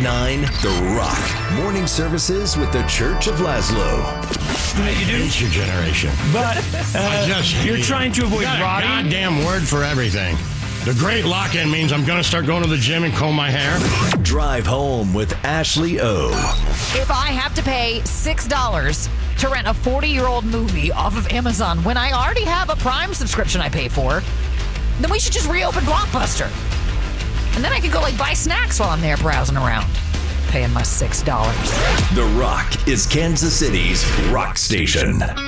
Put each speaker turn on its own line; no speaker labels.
99.9 The Rock. Morning services with the Church of Laszlo.
You do?
It's your generation.
But you're trying to avoid
got a
rotting?
goddamn word for everything. The great lock-in means I'm going to start going to the gym and comb my hair.
Drive home with Ashley O.
If I have to pay $6 to rent a 40-year-old movie off of Amazon when I already have a Prime subscription I pay for, then we should just reopen Blockbuster. And then I could go buy snacks while I'm there browsing around, paying my $6.
The Rock is Kansas City's rock station.